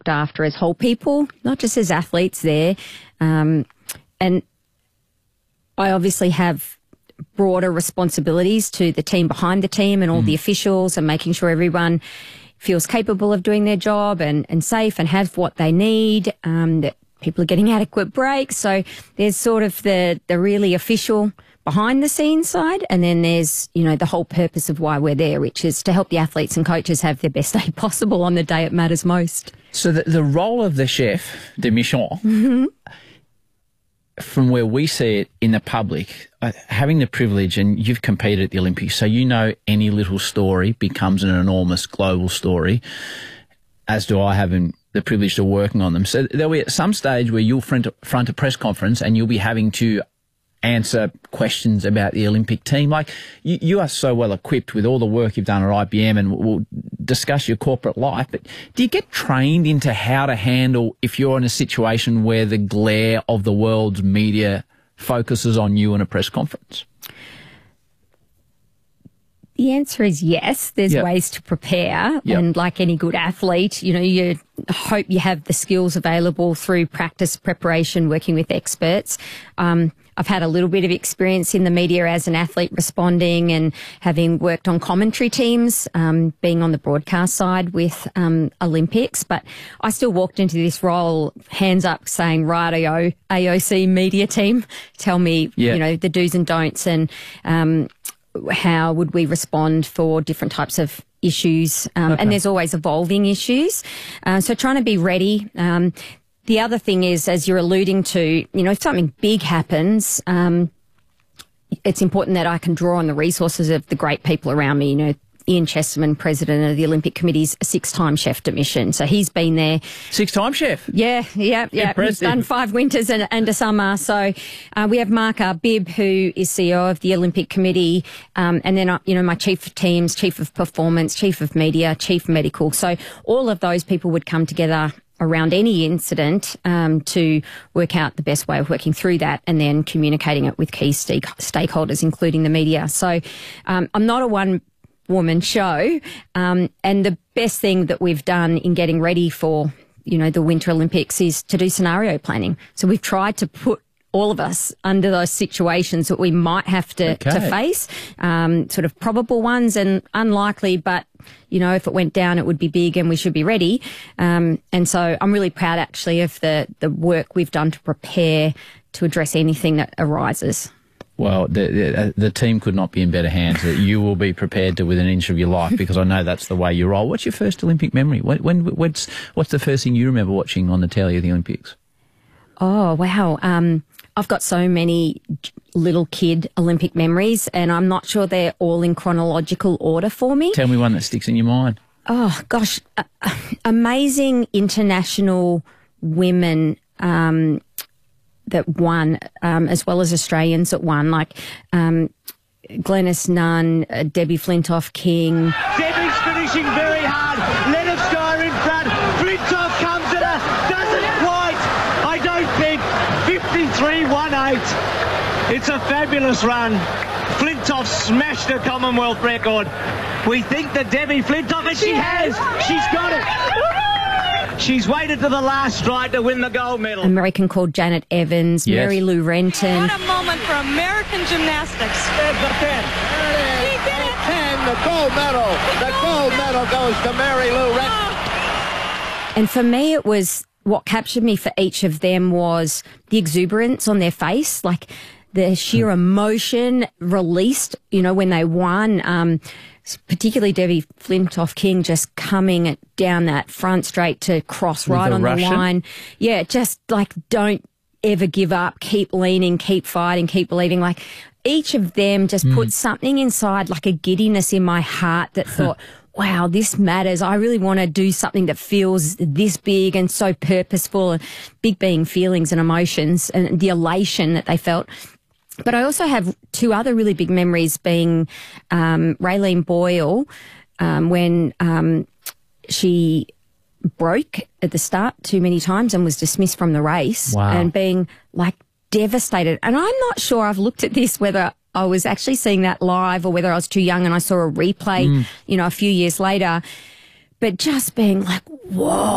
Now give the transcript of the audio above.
looked after as whole people, not just as athletes there. And I obviously have broader responsibilities to the team behind the team and all the officials, and making sure everyone feels capable of doing their job and safe and have what they need, that people are getting adequate breaks. So there's sort of the really official behind the scenes side, and then there's, you know, the whole purpose of why we're there, which is to help the athletes and coaches have their best day possible on the day it matters most. So the role of the chef de mission, from where we see it in the public, having the privilege, and you've competed at the Olympics, so you know any little story becomes an enormous global story, as do I, having the privilege of working on them. So there'll be at some stage where you'll front a press conference and you'll be having to answer questions about the Olympic team. Like, you are so well equipped with all the work you've done at IBM, and we'll discuss your corporate life, but do you get trained into how to handle if you're in a situation where the glare of the world's media focuses on you in a press conference? The answer is yes. There's ways to prepare. And like any good athlete, you know, you hope you have the skills available through practice, preparation, working with experts. I've had a little bit of experience in the media as an athlete, responding and having worked on commentary teams, being on the broadcast side with Olympics. But I still walked into this role, hands up, saying, right, AOC media team, tell me, you know, the do's and don'ts, and how would we respond for different types of issues. And there's always evolving issues. So trying to be ready. The other thing is, as you're alluding to, you know, if something big happens, it's important that I can draw on the resources of the great people around me. You know, Ian Chesterman, president of the Olympic Committee's a 6-time chef de mission. So he's been there. 6-time chef? Yeah. Impressive. He's done 5 winters and a summer. So we have Mark Bibb, who is CEO of the Olympic Committee, and then, you know, my chief of teams, chief of performance, chief of media, chief medical. So all of those people would come together around any incident to work out the best way of working through that, and then communicating it with key stakeholders, including the media. So I'm not a one-woman show, and the best thing that we've done in getting ready for, you know, the Winter Olympics is to do scenario planning. So we've tried to put all of us under those situations that we might have to face, sort of probable ones and unlikely, but, you know, if it went down, it would be big and we should be ready. And so I'm really proud, actually, of the work we've done to prepare to address anything that arises. Well, the team could not be in better hands. You will be prepared to within an inch of your life, because I know that's the way you roll. What's your first Olympic memory? What's the first thing you remember watching on the telly of the Olympics? Oh, wow. I've got so many little kid Olympic memories, and I'm not sure they're all in chronological order for me. Tell me one that sticks in your mind. Oh, gosh. Amazing international women that won, as well as Australians that won, like Glenys Nunn, Debbie Flintoff-King. Debbie's finishing very hard. Lennox-Geyer in front. Flintoff comes at her. Doesn't quite. I don't think. 53.18. It's a fabulous run. Flintoff smashed a Commonwealth record. We think that Debbie Flintoff, and she has. She's got it. She's waited to the last stride to win the gold medal. American called Janet Evans, Mary Lou Renton. What a moment for American gymnastics. There's the 10. She did it. 10, the gold medal. The gold medal goes to Mary Lou Renton. And for me, it was, what captured me for each of them was the exuberance on their face, like the sheer emotion released, you know, when they won. Particularly Debbie Flintoff-King just coming down that front straight to cross right on the line. Yeah, just like, don't ever give up, keep leaning, keep fighting, keep believing. Like, each of them just put something inside, like a giddiness in my heart that thought, wow, this matters. I really want to do something that feels this big and so purposeful, and big being feelings and emotions and the elation that they felt. But I also have 2 other really big memories, being Raylene Boyle, when she broke at the start too many times and was dismissed from the race, and being like devastated. And I'm not sure, I've looked at this, whether I was actually seeing that live or whether I was too young and I saw a replay, you know, a few years later, but just being like, whoa.